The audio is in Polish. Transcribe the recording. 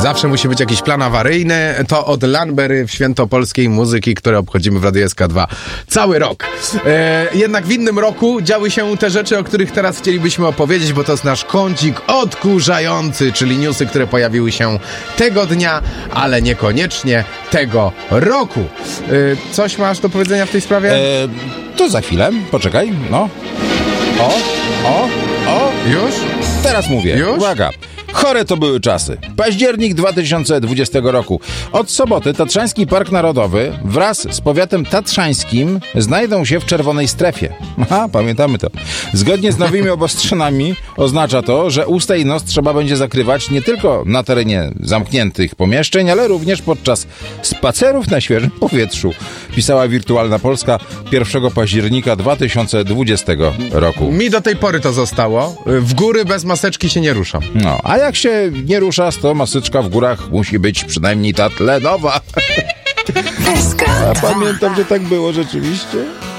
Zawsze musi być jakiś plan awaryjny. To od Lanbery w święto polskiej muzyki, które obchodzimy w Radiu SK2 cały rok. Jednak w innym roku działy się te rzeczy, o których teraz chcielibyśmy opowiedzieć, bo to jest nasz kącik odkurzający, czyli newsy, które pojawiły się tego dnia, ale niekoniecznie tego roku. Coś masz do powiedzenia w tej sprawie? To za chwilę, poczekaj, no. Już? Teraz mówię. Już? Uwaga. Chore to były czasy. Październik 2020 roku. Od soboty Tatrzański Park Narodowy wraz z powiatem tatrzańskim znajdą się w czerwonej strefie. Aha, pamiętamy to. Zgodnie z nowymi obostrzeniami oznacza to, że usta i nos trzeba będzie zakrywać nie tylko na terenie zamkniętych pomieszczeń, ale również podczas spacerów na świeżym powietrzu. Pisała Wirtualna Polska 1 października 2020 roku. Mi do tej pory to zostało. W góry bez maseczki się nie ruszam. No, a jak się nie rusza, to maseczka w górach musi być przynajmniej ta tlenowa. A pamiętam, że tak było rzeczywiście.